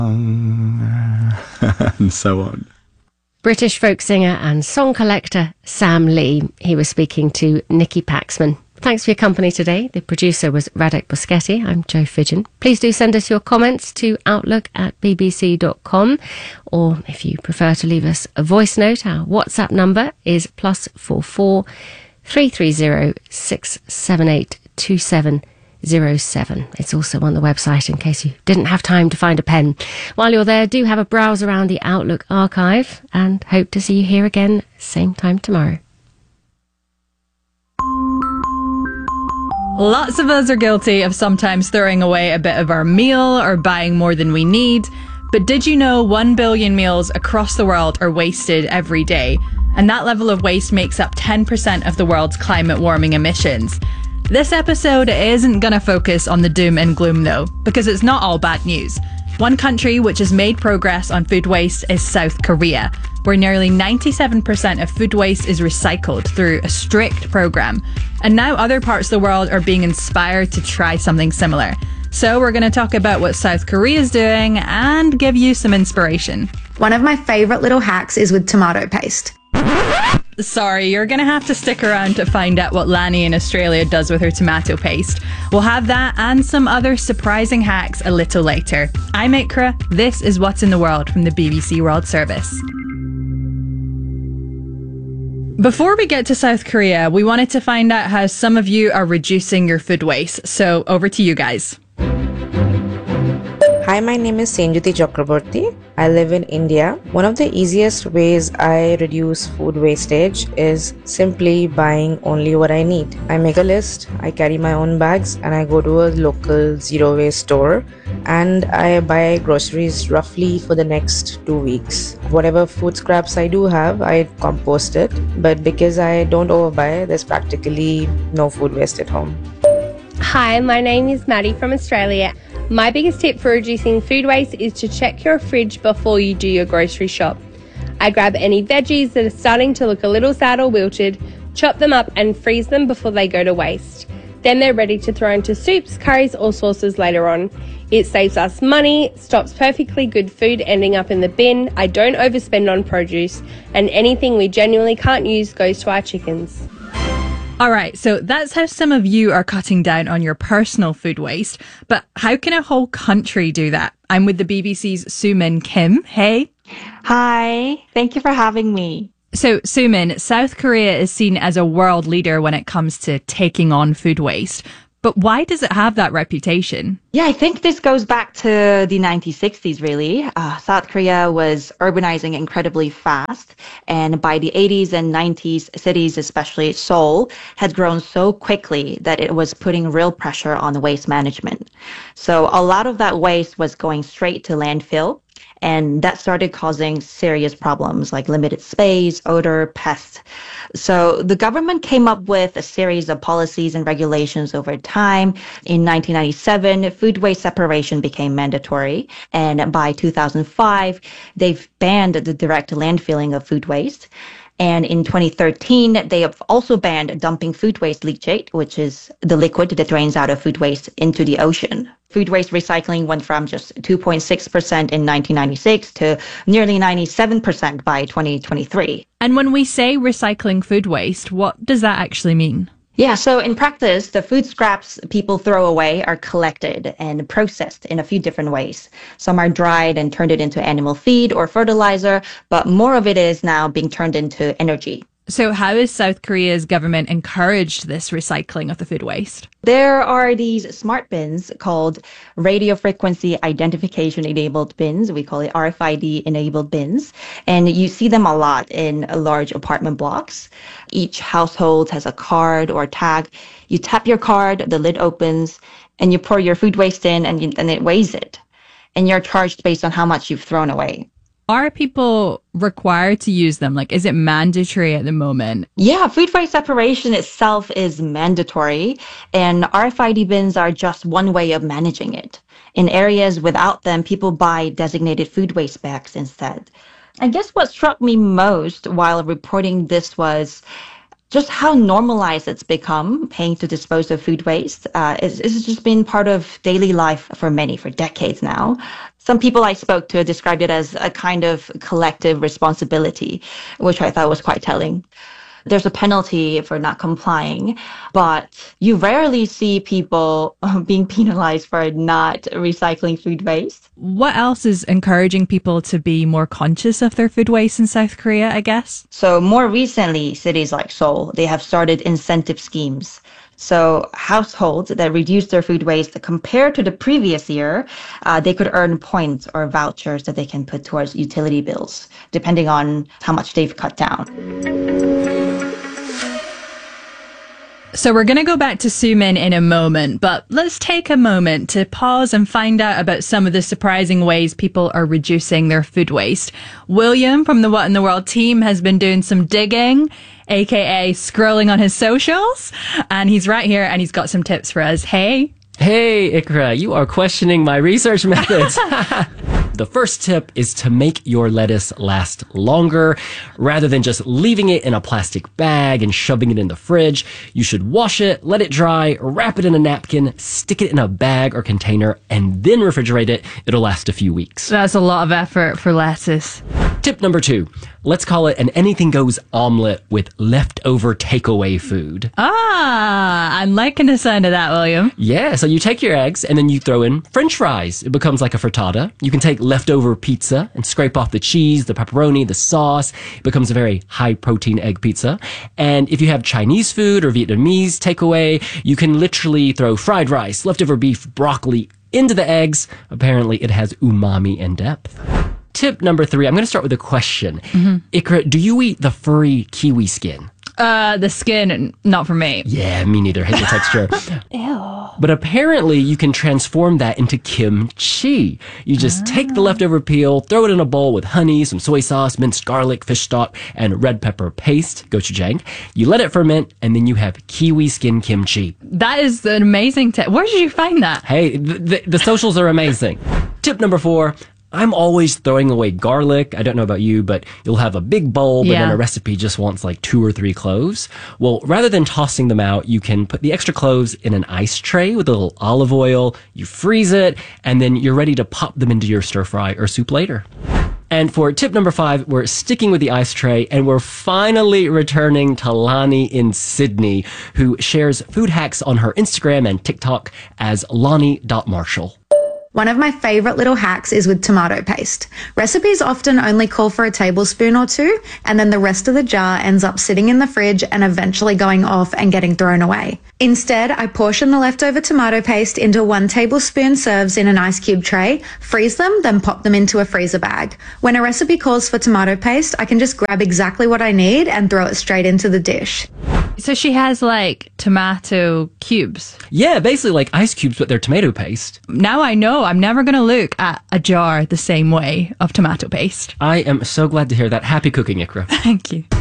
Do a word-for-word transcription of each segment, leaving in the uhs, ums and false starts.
and so on. British folk singer and song collector Sam Lee. He was speaking to Nikki Paxman. Thanks for your company today. The producer was Radek Boschetti. I'm Jo Fidgen. Please do send us your comments to outlook at b b c dot com, or if you prefer to leave us a voice note, our WhatsApp number is plus four four three three zero six seven eight two seven zero seven. It's also on the website in case you didn't have time to find a pen. While you're there, do have a browse around the Outlook archive, and hope to see you here again same time tomorrow. Lots of us are guilty of sometimes throwing away a bit of our meal or buying more than we need. But did you know one billion meals across the world are wasted every day? And that level of waste makes up ten percent of the world's climate warming emissions. This episode isn't going to focus on the doom and gloom though, because it's not all bad news. One country which has made progress on food waste is South Korea, where nearly ninety-seven percent of food waste is recycled through a strict program. And now other parts of the world are being inspired to try something similar. So we're going to talk about what South Korea is doing and give you some inspiration. One of my favorite little hacks is with tomato paste. Sorry, you're going to have to stick around to find out what Lani in Australia does with her tomato paste. We'll have that and some other surprising hacks a little later. I'm Ikra. This is What's in the World from the B B C World Service. Before we get to South Korea, we wanted to find out how some of you are reducing your food waste. So over to you guys. Hi, my name is Senjuti Chakraborty. I live in India. One of the easiest ways I reduce food wastage is simply buying only what I need. I make a list, I carry my own bags, and I go to a local zero waste store and I buy groceries roughly for the next two weeks. Whatever food scraps I do have, I compost it, but because I don't overbuy, there's practically no food waste at home. Hi, my name is Maddie from Australia. My biggest tip for reducing food waste is to check your fridge before you do your grocery shop. I grab any veggies that are starting to look a little sad or wilted, chop them up and freeze them before they go to waste. Then they're ready to throw into soups, curries or sauces later on. It saves us money, stops perfectly good food ending up in the bin, I don't overspend on produce, and anything we genuinely can't use goes to our chickens. All right, so that's how some of you are cutting down on your personal food waste. But how can a whole country do that? I'm with the B B C's Sumin Kim. Hey. Hi. Thank you for having me. So, Sumin, South Korea is seen as a world leader when it comes to taking on food waste. But why does it have that reputation? Yeah, I think this goes back to the nineteen sixties, really. Uh, South Korea was urbanizing incredibly fast. And by the eighties and nineties, cities, especially Seoul, had grown so quickly that it was putting real pressure on waste management. So a lot of that waste was going straight to landfill. And that started causing serious problems like limited space, odor, pests. So the government came up with a series of policies and regulations over time. In nineteen ninety-seven, food waste separation became mandatory. And by two thousand five, they've banned the direct landfilling of food waste. And in twenty thirteen, they have also banned dumping food waste leachate, which is the liquid that drains out of food waste into the ocean. Food waste recycling went from just two point six percent in nineteen ninety-six to nearly ninety-seven percent by twenty twenty-three. And when we say recycling food waste, what does that actually mean? Yeah, so in practice, the food scraps people throw away are collected and processed in a few different ways. Some are dried and turned it into animal feed or fertilizer, but more of it is now being turned into energy. So how has South Korea's government encouraged this recycling of the food waste? There are these smart bins called radio frequency identification enabled bins. We call it R F I D enabled bins. And you see them a lot in large apartment blocks. Each household has a card or tag. You tap your card, the lid opens, and you pour your food waste in and, you, and it weighs it. And you're charged based on how much you've thrown away. Are people required to use them? Like, is it mandatory at the moment? Yeah, food waste separation itself is mandatory, and R F I D bins are just one way of managing it. In areas without them, people buy designated food waste bags instead. I guess what struck me most while reporting this was just how normalized it's become, paying to dispose of food waste. Uh, it's, it's just been part of daily life for many, for decades now. Some people I spoke to described it as a kind of collective responsibility, which I thought was quite telling. There's a penalty for not complying, but you rarely see people being penalized for not recycling food waste. What else is encouraging people to be more conscious of their food waste in South Korea, I guess? So more recently, cities like Seoul, they have started incentive schemes. So households that reduce their food waste compared to the previous year, uh, they could earn points or vouchers that they can put towards utility bills, depending on how much they've cut down. So we're going to go back to Sumin in a moment, but let's take a moment to pause and find out about some of the surprising ways people are reducing their food waste. William from the What in the World team has been doing some digging, aka scrolling on his socials, and he's right here and he's got some tips for us. Hey. Hey, Ikra, you are questioning my research methods. The first tip is to make your lettuce last longer. Rather than just leaving it in a plastic bag and shoving it in the fridge, you should wash it, let it dry, wrap it in a napkin, stick it in a bag or container, and then refrigerate it. It'll last a few weeks. That's a lot of effort for lettuce. Tip number two, let's call it an anything goes omelet with leftover takeaway food. Ah, I'm liking the sound of that, William. Yeah, so you take your eggs and then you throw in French fries. It becomes like a frittata. You can take leftover pizza and scrape off the cheese, the pepperoni, the sauce. It becomes a very high protein egg pizza. And if you have Chinese food or Vietnamese takeaway, you can literally throw fried rice, leftover beef, broccoli into the eggs. Apparently it has umami and depth. Tip number three, I'm going to start with a question. Mm-hmm. Ikra, do you eat the furry kiwi skin? Uh, the skin, not for me. Yeah, me neither. Hate the texture. Ew. But apparently you can transform that into kimchi. You just ah. take the leftover peel, throw it in a bowl with honey, some soy sauce, minced garlic, fish stock, and red pepper paste, gochujang. You let it ferment, and then you have kiwi skin kimchi. That is an amazing tip. Where did you find that? Hey, the, the, the socials are amazing. Tip number four. I'm always throwing away garlic. I don't know about you, but you'll have a big bowl, but yeah. then a recipe just wants like two or three cloves. Well, rather than tossing them out, you can put the extra cloves in an ice tray with a little olive oil. You freeze it, and then you're ready to pop them into your stir fry or soup later. And for tip number five, we're sticking with the ice tray, and we're finally returning to Lonnie in Sydney, who shares food hacks on her Instagram and TikTok as lonnie dot marshall. One of my favorite little hacks is with tomato paste. Recipes often only call for a tablespoon or two, and then the rest of the jar ends up sitting in the fridge and eventually going off and getting thrown away. Instead, I portion the leftover tomato paste into one tablespoon serves in an ice cube tray, freeze them, then pop them into a freezer bag. When a recipe calls for tomato paste, I can just grab exactly what I need and throw it straight into the dish. So she has like tomato cubes. Yeah, basically like ice cubes, but they're tomato paste. Now I know. I'm never going to look at a jar the same way of tomato paste. I am so glad to hear that. Happy cooking, Ikra. Thank you.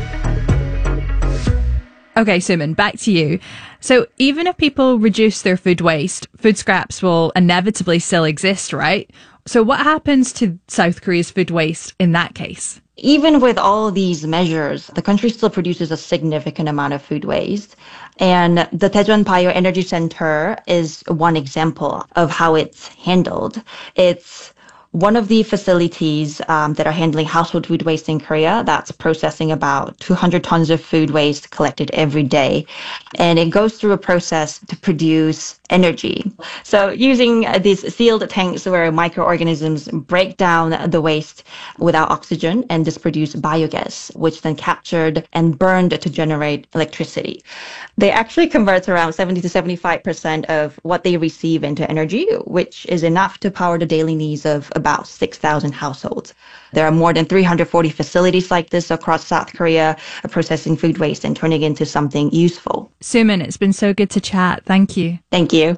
Okay, Sumin, back to you. So even if people reduce their food waste, food scraps will inevitably still exist, right? So what happens to South Korea's food waste in that case? Even with all these measures, the country still produces a significant amount of food waste. And the Daejeon Bioenergy Center is one example of how it's handled. It's one of the facilities um, that are handling household food waste in Korea that's processing about two hundred tons of food waste collected every day. And it goes through a process to produce energy. So using these sealed tanks where microorganisms break down the waste without oxygen and just produce biogas, which then captured and burned to generate electricity. They actually convert around seventy to seventy-five percent of what they receive into energy, which is enough to power the daily needs of about six thousand households. There are more than three hundred forty facilities like this across South Korea, processing food waste and turning it into something useful. Sumin, it's been so good to chat. Thank you. Thank you.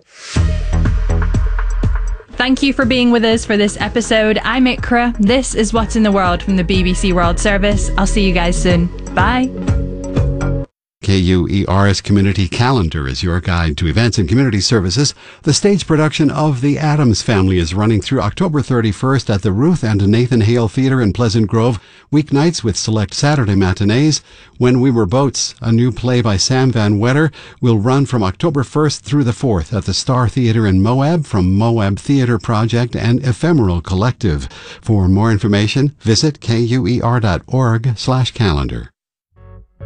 Thank you for being with us for this episode. I'm Ikra. This is What's in the World from the B B C World Service. I'll see you guys soon. Bye. K U E R's Community Calendar is your guide to events and community services. The stage production of The Addams Family is running through October thirty-first at the Ruth and Nathan Hale Theatre in Pleasant Grove, weeknights with select Saturday matinees. When We Were Boats, a new play by Sam Van Wetter, will run from October first through the fourth at the Star Theatre in Moab from Moab Theatre Project and Ephemeral Collective. For more information, visit kuer dot org slash calendar.